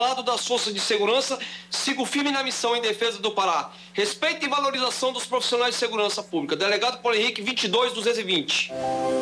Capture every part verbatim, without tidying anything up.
Ao lado das forças de segurança, sigo firme na missão em defesa do Pará. Respeito e valorização dos profissionais de segurança pública. Delegado Paulo Henrique, vinte e dois, duzentos e vinte.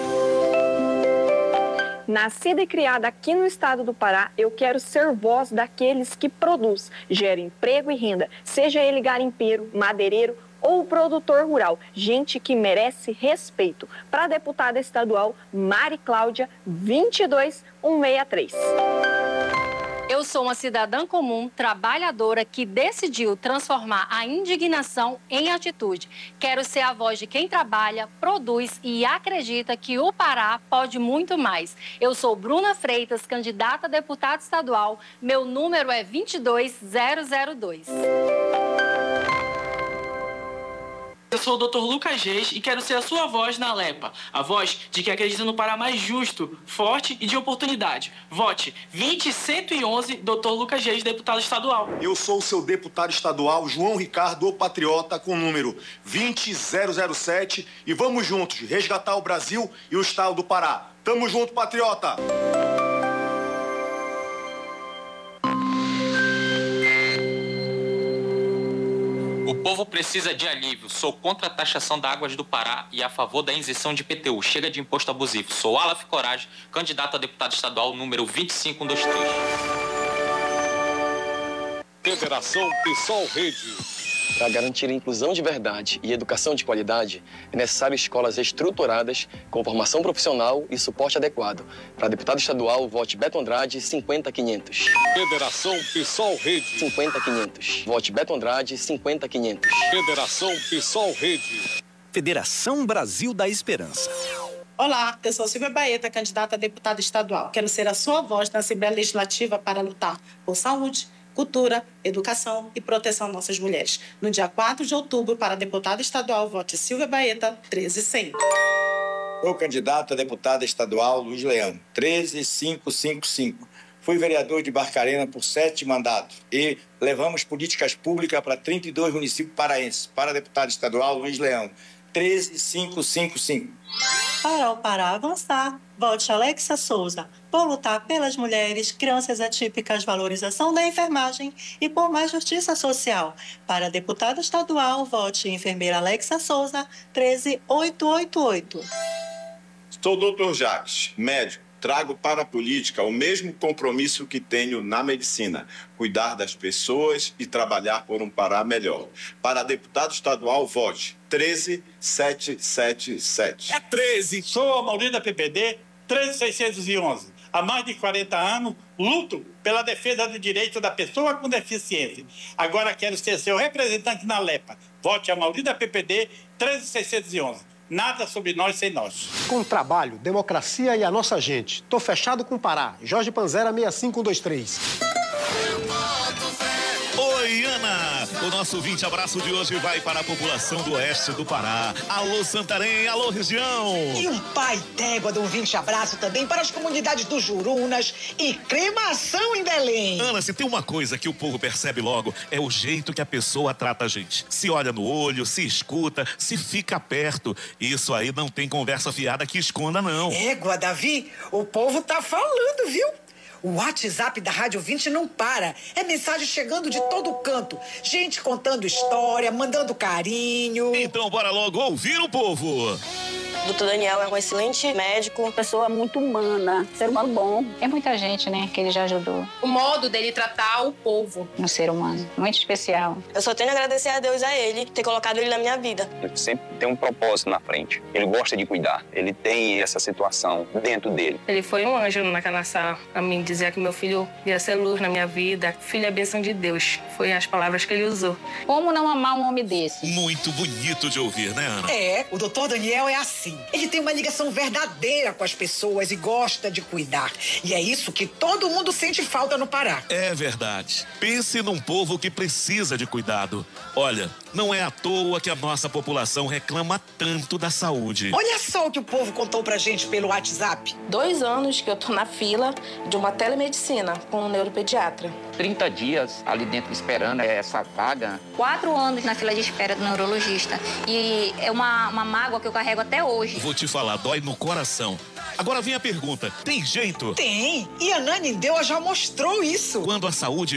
Nascida e criada aqui no estado do Pará, eu quero ser voz daqueles que produz, gera emprego e renda, seja ele garimpeiro, madeireiro ou produtor rural. Gente que merece respeito. Para a deputada estadual Mari Cláudia, vinte e dois, cento e sessenta e três. Eu sou uma cidadã comum, trabalhadora, que decidiu transformar a indignação em atitude. Quero ser a voz de quem trabalha, produz e acredita que o Pará pode muito mais. Eu sou Bruna Freitas, candidata a deputada estadual. Meu número é vinte e dois, zero zero dois. Eu sou o doutor Lucas Reis e quero ser a sua voz na Lepa. A voz de quem acredita no Pará mais justo, forte e de oportunidade. Vote vinte cento e onze, doutor Lucas Reis, deputado estadual. Eu sou o seu deputado estadual, João Ricardo, o Patriota, com o número vinte zero zero sete. E vamos juntos resgatar o Brasil e o estado do Pará. Tamo junto, Patriota! O povo precisa de alívio. Sou contra a taxação da Águas do Pará e a favor da isenção de I P T U. Chega de imposto abusivo. Sou Alaf Coragem, candidato a deputado estadual número vinte e cinco, um dois três. Federação PSOL Rede. Para garantir a inclusão de verdade e educação de qualidade, é necessário escolas estruturadas, com formação profissional e suporte adequado. Para deputado estadual, vote Beto Andrade, cinquenta quinhentos. Federação PSOL Rede. cinquenta quinhentos. Vote Beto Andrade, cinquenta quinhentos. Federação PSOL Rede. Federação Brasil da Esperança. Olá, eu sou Silvia Baeta, candidata a deputada estadual. Quero ser a sua voz na Assembleia Legislativa para lutar por saúde, cultura, educação e proteção às nossas mulheres. No dia quatro de outubro, para deputada estadual, vote Silvia Baeta, treze cem. Sou candidato a deputada estadual Luiz Leão, treze mil quinhentos e cinquenta e cinco. Fui vereador de Barcarena por sete mandatos e levamos políticas públicas para trinta e dois municípios paraenses. Para deputado estadual Luiz Leão, treze mil quinhentos e cinquenta e cinco. Para o Pará avançar, vote Alexa Souza, por lutar pelas mulheres, crianças atípicas, valorização da enfermagem e por mais justiça social. Para deputada estadual, vote enfermeira Alexa Souza, treze mil oitocentos e oitenta e oito. Sou o doutor Jacques, médico. Trago para a política o mesmo compromisso que tenho na medicina, cuidar das pessoas e trabalhar por um Pará melhor. Para deputado estadual, vote treze mil setecentos e setenta e sete. É treze. Sou a Maurício da P P D, treze mil seiscentos e onze. Há mais de quarenta anos, luto pela defesa do direito da pessoa com deficiência. Agora quero ser seu representante na Lepa. Vote a Maurício da P P D, treze mil seiscentos e onze. Nada sobre nós sem nós. Com trabalho, democracia e a nossa gente. Tô fechado com o Pará. Jorge Panzera, sessenta e cinco, um dois três. Oi, Ana! O nosso vinte abraço de hoje vai para a população do oeste do Pará. Alô, Santarém, alô, região! E um pai d'égua de um vinte abraço também para as comunidades do Jurunas e Cremação em Belém. Ana, se tem uma coisa que o povo percebe logo, é o jeito que a pessoa trata a gente. Se olha no olho, se escuta, se fica perto. Isso aí não tem conversa fiada que esconda, não. Égua, Davi, o povo tá falando, viu? O WhatsApp da Rádio vinte não para. É mensagem chegando de todo canto. Gente contando história, mandando carinho. Então bora logo ouvir o povo. doutor Daniel é um excelente médico. Pessoa muito humana, ser humano bom. É muita gente, né, que ele já ajudou. O modo dele tratar o povo. Um ser humano, muito especial. Eu só tenho a agradecer a Deus, a ele, ter colocado ele na minha vida. Ele sempre tem um propósito na frente. Ele gosta de cuidar. Ele tem essa situação dentro dele. Ele foi um anjo naquela sala, a mim dizer que meu filho ia ser luz na minha vida. Filho é bênção de Deus. Foi as palavras que ele usou. Como não amar um homem desse? Muito bonito de ouvir, né, Ana? É, o doutor Daniel é assim. Ele tem uma ligação verdadeira com as pessoas e gosta de cuidar. E é isso que todo mundo sente falta no Pará. É verdade. Pense num povo que precisa de cuidado. Olha, não é à toa que a nossa população reclama tanto da saúde. Olha só o que o povo contou pra gente pelo WhatsApp. Dois anos que eu tô na fila de uma telemedicina com um neuropediatra. trinta dias ali dentro esperando essa vaga. Quatro anos na fila de espera do neurologista. E é uma, uma mágoa que eu carrego até hoje. Vou te falar, dói no coração. Agora vem a pergunta, tem jeito? Tem, e a Nanindeua já mostrou isso. Quando a saúde